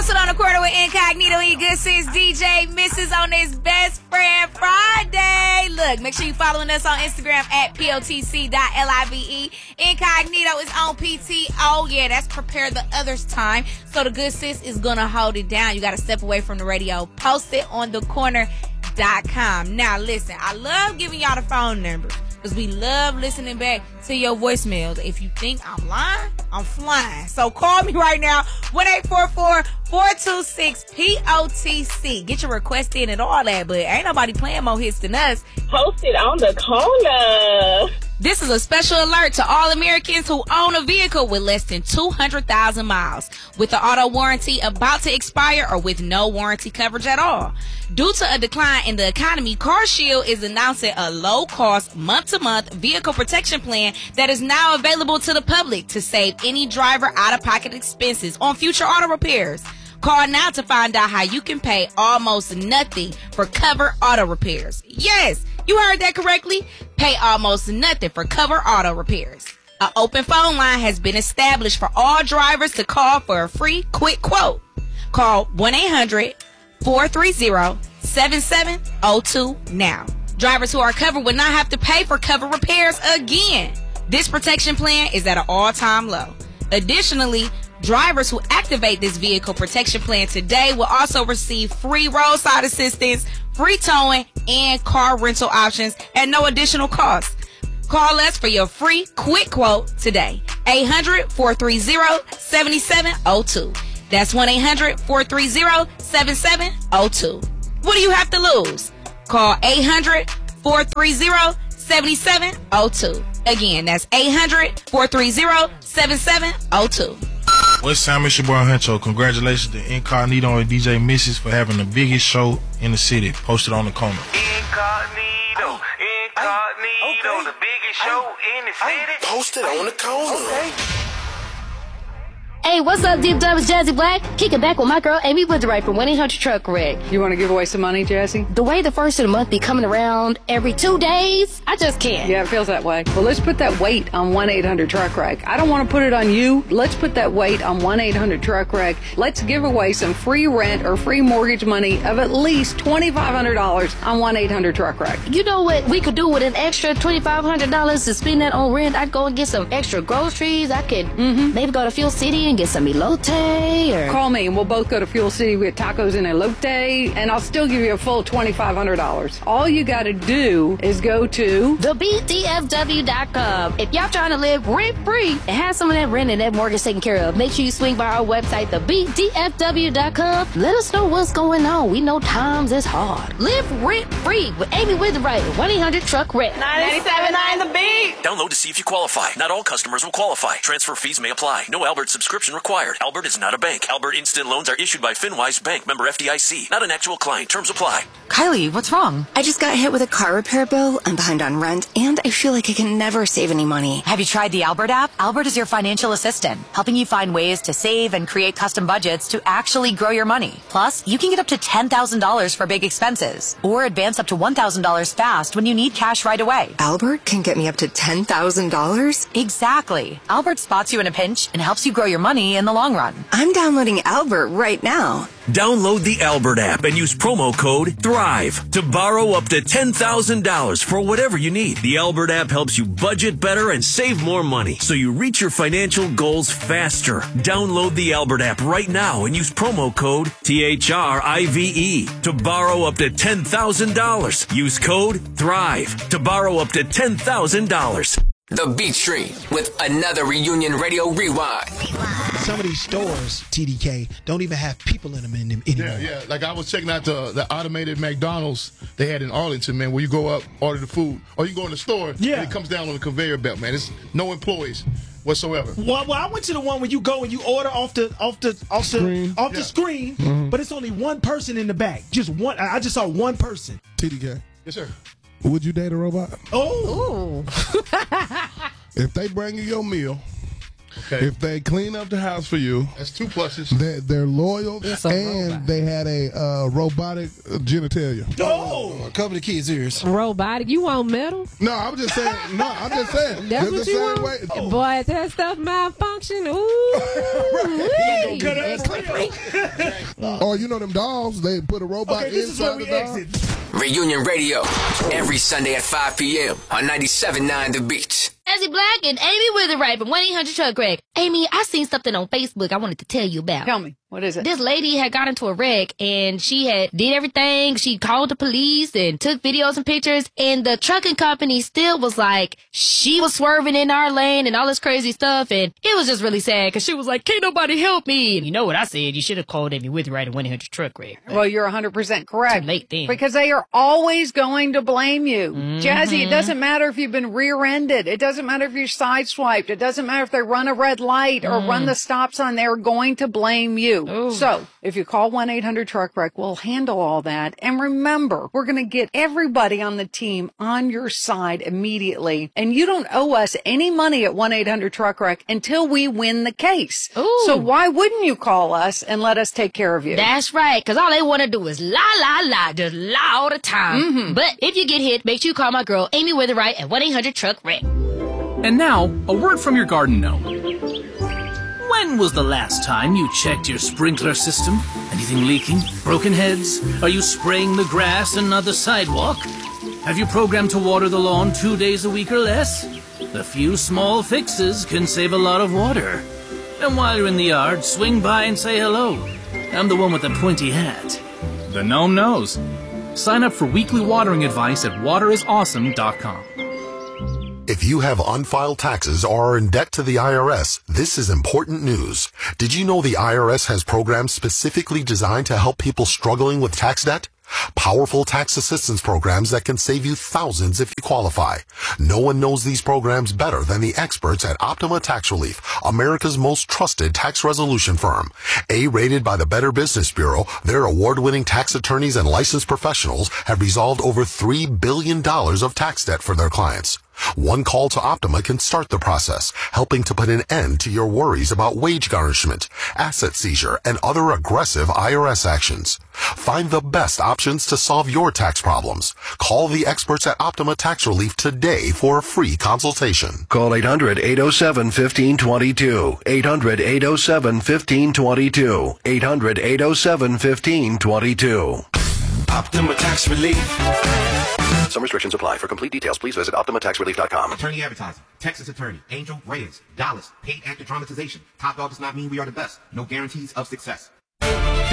Posted on the corner with Incognito and Good Sis DJ Mrs. on this Best Friend Friday. Look, make sure you following us on Instagram at POTC.LIVE. Incognito is on PTO. Yeah, that's prepare the others time. So the Good Sis is going to hold it down. You got to step away from the radio. Post it on thecorner.com. Now, listen, I love giving y'all the phone number because we love listening back to your voicemails. If you think I'm lying, I'm flying. So call me right now, 1-844-426-POTC. Get your request in and all that, but ain't nobody playing more hits than us. Post it on the corner. This is a special alert to all Americans who own a vehicle with less than 200,000 miles, with the auto warranty about to expire or with no warranty coverage at all. Due to a decline in the economy, CarShield is announcing a low-cost, month-to-month vehicle protection plan that is now available to the public to save any driver out-of-pocket expenses on future auto repairs. Call now to find out how you can pay almost nothing for covered auto repairs. Yes, you heard that correctly. Pay almost nothing for covered auto repairs. An open phone line has been established for all drivers to call for a free quick quote. Call 1-800-430-7702 now. Drivers who are covered will not have to pay for covered repairs again. This protection plan is at an all-time low. Additionally, drivers who activate this vehicle protection plan today will also receive free roadside assistance, free towing, and car rental options at no additional cost. Call us for your free quick quote today. 800-430-7702. That's 1-800-430-7702. What do you have to lose? Call 800-430-7702. Again, that's 800-430-7702. What's time? It's your boy Huncho. Congratulations to Incognito and DJ Mrs. for having the biggest show in the city. Posted on the corner. Incognito, the biggest show in the city. Posted on the corner. Okay. Hey, what's up, Deep Dub? It's Jazzy Black. Kicking back with my girl, Amy Woodright from 1-800-TRUCK-WRECK. You want to give away some money, Jazzy? The way the first of the month be coming around every 2 days, I just can't. Yeah, it feels that way. Well, let's put that weight on 1-800-TRUCK-WRECK. I don't want to put it on you. Let's put that weight on 1-800-TRUCK-WRECK. Let's give away some free rent or free mortgage money of at least $2,500 on 1-800-TRUCK-WRECK. You know what we could do with an extra $2,500 to spend that on rent? I'd go and get some extra groceries. I could maybe go to Fuel City and get some elote or... Call me and we'll both go to Fuel City with tacos and elote, and I'll still give you a full $2,500. All you got to do is go to thebdfw.com. If y'all trying to live rent-free and have some of that rent and that mortgage taken care of, make sure you swing by our website, thebdfw.com. Let us know what's going on. We know times is hard. Live rent-free with Amy Witherite at 1-800-TRUCK-WRECK. 97.9 The Beat. Download to see if you qualify. Not all customers will qualify. Transfer fees may apply. No Albert subscription required. Albert is not a bank. Albert Instant Loans are issued by FinWise Bank, member FDIC. Not an actual client. Terms apply. Kylie, what's wrong? I just got hit with a car repair bill. I'm behind on rent, and I feel like I can never save any money. Have you tried the Albert app? Albert is your financial assistant, helping you find ways to save and create custom budgets to actually grow your money. Plus, you can get up to $10,000 for big expenses, or advance up to $1,000 fast when you need cash right away. Albert can get me up to $10,000? Exactly. Albert spots you in a pinch and helps you grow your money in the long run. I'm downloading Albert right now. Download the Albert app and use promo code THRIVE to borrow up to $10,000 for whatever you need. The Albert app helps you budget better and save more money so you reach your financial goals faster. Download the Albert app right now and use promo code THRIVE to borrow up to $10,000. Use code THRIVE to borrow up to $10,000. The Beat Street with another Reunion Radio Rewind. Some of these stores, TDK, don't even have people in them anymore. Yeah. Like I was checking out the automated McDonald's they had in Arlington, man, where you go up, order the food, or you go in the store, and it comes down on the conveyor belt, man. It's no employees whatsoever. Well, I went to the one where you go and you order off the screen, but it's only one person in the back. Just one. I just saw one person. TDK. Yes, sir. Would you date a robot? Oh. If they bring you your meal Okay. If they clean up the house for you, that's 2 pluses. They're loyal, and they had a robotic genitalia. Oh, cover the kids' ears. Robotic? You want metal? No, I'm just saying. That's They're what the you same want? way. Boy, if that stuff malfunction, Or you know them dolls, they put a robot inside the doll. Reunion Radio, every Sunday at 5 p.m. on 97.9 The Beach. Ezzy Black and Amy Witherite from 1-800-TRUCK Wreck. Amy, I seen something on Facebook I wanted to tell you about. Tell me. What is it? This lady had got into a wreck and she had did everything. She called the police and took videos and pictures, and the trucking company still was like, she was swerving in our lane and all this crazy stuff, and it was just really sad because she was like, can't nobody help me. And you know what I said? You should have called Amy Witherite at 1-800-TRUCK Wreck. Well, you're 100% correct. Too late then. Because they are always going to blame you. Jazzy, it doesn't matter if you've been rear-ended. It doesn't matter if you're sideswiped. It doesn't matter if they run a red light or run the stop sign. They're going to blame you. Ooh. So if you call 1-800-TRUCK Wreck, we'll handle all that. And remember, we're going to get everybody on the team on your side immediately. And you don't owe us any money at 1-800-TRUCK Wreck until we win the case. Ooh. So why wouldn't you call us and let us take care of you? That's right, because all they want to do is lie, just lie all the time. But if you get hit, make sure you call my girl Amy Witherite at 1-800-TRUCK Wreck. And now, a word from your garden gnome. When was the last time you checked your sprinkler system? Anything leaking? Broken heads? Are you spraying the grass and not the sidewalk? Have you programmed to water the lawn 2 days a week or less? A few small fixes can save a lot of water. And while you're in the yard, swing by and say hello. I'm the one with the pointy hat. The gnome knows. Sign up for weekly watering advice at waterisawesome.com. If you have unfiled taxes or are in debt to the IRS, this is important news. Did you know the IRS has programs specifically designed to help people struggling with tax debt? Powerful tax assistance programs that can save you thousands if you qualify. No one knows these programs better than the experts at Optima Tax Relief, America's most trusted tax resolution firm. A-rated by the Better Business Bureau, their award-winning tax attorneys and licensed professionals have resolved over $3 billion of tax debt for their clients. One call to Optima can start the process, helping to put an end to your worries about wage garnishment, asset seizure, and other aggressive IRS actions. Find the best options to solve your tax problems. Call the experts at Optima Tax Relief today for a free consultation. Call 800-807-1522. 800-807-1522. 800-807-1522. Optima Tax Relief. Some restrictions apply. For complete details, please visit OptimaTaxRelief.com. Attorney advertising. Texas attorney. Angel Reyes. Dallas. Paid actor dramatization. Top Dog does not mean we are the best. No guarantees of success.